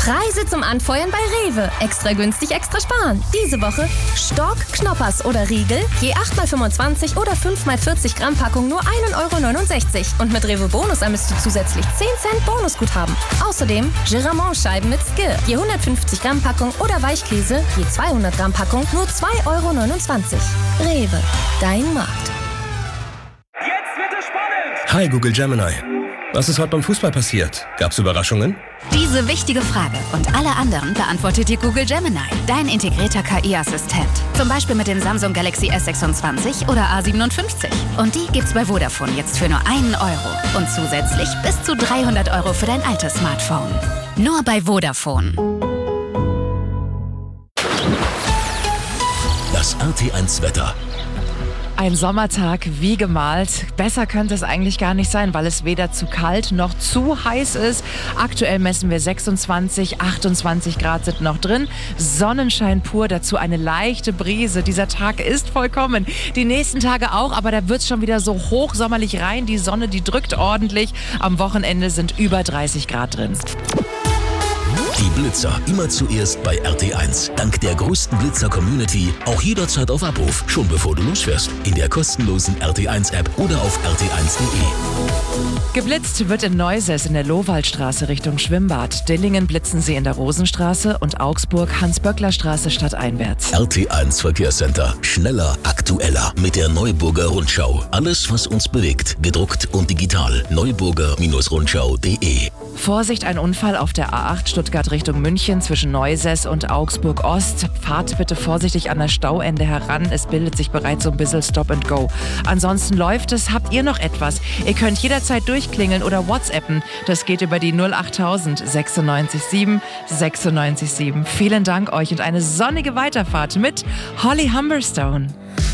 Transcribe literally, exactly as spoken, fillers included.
Preise zum Anfeuern bei Rewe. Extra günstig, extra sparen. Diese Woche Stork, Knoppers oder Riegel, je acht mal fünfundzwanzig oder fünf mal vierzig Gramm Packung nur ein Euro neunundsechzig. Und mit Rewe Bonus ermisst du zusätzlich zehn Cent Bonusguthaben. Außerdem Giramont-Scheiben mit Skill, je hundertfünfzig Gramm Packung oder Weichkäse, je zweihundert Gramm Packung nur zwei Euro neunundzwanzig. Rewe, dein Markt. Jetzt wird es spannend! Hi Google Gemini. Was ist heute beim Fußball passiert? Gab's Überraschungen? Diese wichtige Frage und alle anderen beantwortet dir Google Gemini, dein integrierter K I-Assistent. Zum Beispiel mit den Samsung Galaxy S sechsundzwanzig oder A siebenundfünfzig. Und die gibt's bei Vodafone jetzt für nur einen Euro. Und zusätzlich bis zu dreihundert Euro für dein altes Smartphone. Nur bei Vodafone. Das R T eins Wetter. Ein Sommertag wie gemalt. Besser könnte es eigentlich gar nicht sein, weil es weder zu kalt noch zu heiß ist. Aktuell messen wir sechsundzwanzig, achtundzwanzig Grad sind noch drin. Sonnenschein pur, dazu eine leichte Brise. Dieser Tag ist vollkommen. Die nächsten Tage auch, aber da wird es schon wieder so hochsommerlich rein. Die Sonne, die drückt ordentlich. Am Wochenende sind über dreißig Grad drin. Die Blitzer immer zuerst bei R T eins. Dank der größten Blitzer-Community auch jederzeit auf Abruf, schon bevor du losfährst. In der kostenlosen R T eins App oder auf r t eins punkt d e. Geblitzt wird in Neuses in der Lohwaldstraße Richtung Schwimmbad. Dillingen blitzen sie in der Rosenstraße und Augsburg Hans-Böckler-Straße stadteinwärts. R T eins Verkehrscenter. Schneller, aktueller mit der Neuburger Rundschau. Alles, was uns bewegt. Gedruckt und digital. neuburger Rundschau punkt d e. Vorsicht, ein Unfall auf der A acht Stuttgart Richtung München zwischen Neuses und Augsburg Ost. Fahrt bitte vorsichtig an das Stauende heran. Es bildet sich bereits so ein bisschen Stop and Go. Ansonsten läuft es. Habt ihr noch etwas? Ihr könnt jederzeit durchklingeln oder WhatsAppen. Das geht über die null achttausend sechsundneunzig sieben sechsundneunzig sieben. Vielen Dank euch und eine sonnige Weiterfahrt mit Holly Humberstone.